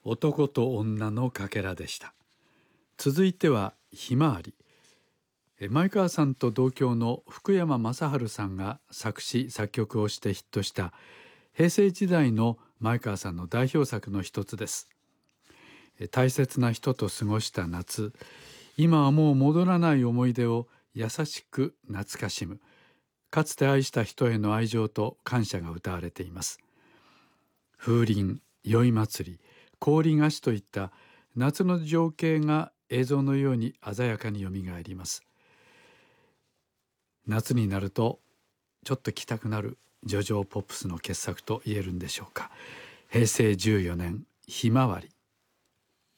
男と女のかけらでした。続いてはひまわり。前川さんと同郷の福山雅治さんが作詞作曲をしてヒットした平成時代の前川さんの代表作の一つです。大切な人と過ごした夏、今はもう戻らない思い出を優しく懐かしむ、かつて愛した人への愛情と感謝が歌われています。風鈴、宵祭り、氷菓子といった夏の情景が映像のように鮮やかによみがえります。夏になるとちょっと来たくなる叙情ポップスの傑作と言えるんでしょうか。平成14年ひまわり。